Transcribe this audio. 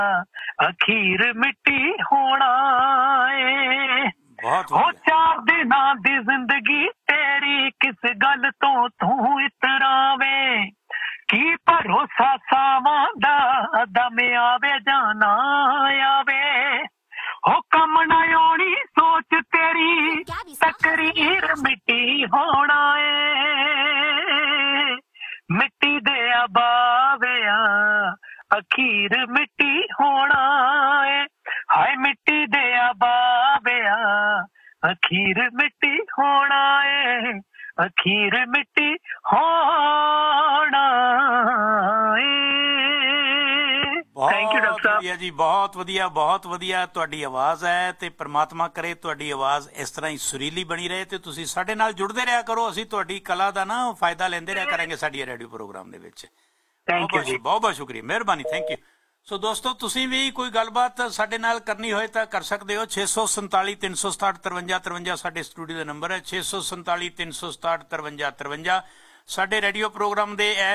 ਅਖੀਰ ਮਿੱਟੀ ਹੋਣਾ ਏ। ਬਹੁਤ ਉਹ 4 ਦਿਨਾਂ ਦੀ ਜ਼ਿੰਦਗੀ ਤੇਰੀ ਕਿਸ ਗੱਲ ਤੋਂ ਤੂੰ ਇਤਰਾਵੇਂ, ਕੀ ਭਰੋਸਾ ਸਾਵਾਂ ਦਾ ਦਮ ਆਵੇ ਜਾਂ ਨਾ ਆਵੇ। ਹੋ ਕੰਮ ਨਾ ਆਉਣੀ ਸੋਚ ਤੇਰੀ ਤਕਰੀਰ ਮਿੱਟੀ ਹੋਣਾ ਏ। ਮਿੱਟੀ ਦੇ ਬਾਵਿਆ ਅਖੀਰ ਮਿੱਟੀ ਹੋਣਾ ਏ। ਹਾਏ ਮਿੱਟੀ ਦੇ ਬਾਵਿਆ ਅਖੀਰ ਮਿੱਟੀ ਹੋਣਾ ਏ। ਅਖੀਰ ਮਿੱਟੀ ਹੋਣਾ ਏ। Thank you doctor Sahib ji, ਬਹੁਤ ਵਧੀਆ ਤੁਹਾਡੀ ਆਵਾਜ਼ ਹੈ ਤੇ ਪ੍ਰਮਾਤਮਾ ਕਰੇ ਤੁਹਾਡੀ ਆਵਾਜ਼ ਇਸ ਤਰ੍ਹਾਂ ਹੀ ਸੁਰੀਲੀ ਬਣੀ ਰਹੇ ਤੇ ਤੁਸੀਂ ਸਾਡੇ ਨਾਲ ਜੁੜਦੇ ਰਿਹਾ ਕਰੋ। ਅਸੀਂ ਤੁਹਾਡੀ ਕਲਾ ਦਾ ਨਾ ਫਾਇਦਾ ਲੈਂਦੇ ਰਿਹਾ ਕਰਾਂਗੇ ਸਾਡੀ ਰੇਡੀਓ ਪ੍ਰੋਗਰਾਮ ਦੇ ਵਿੱਚ। ਬਹੁਤ ਸ਼ੁਕਰੀਆ, ਮਿਹਰਬਾਨੀ, ਥੈਂਕ ਯੂ। ਸੋ ਦੋਸਤੋ, ਤੁਸੀਂ ਵੀ ਕੋਈ ਗੱਲਬਾਤ ਸਾਡੇ ਨਾਲ ਕਰਨੀ ਹੋਏ ਤਾਂ ਕਰ ਸਕਦੇ ਹੋ। 647 367 53 53 ਸਾਡੇ ਸਟੂਡੀਓ ਦਾ ਨੰਬਰ ਹੈ। 647 367 53 53 ਸਾਡੇ ਰੇਡੀਓ ਪ੍ਰੋਗਰਾਮ ਦੇ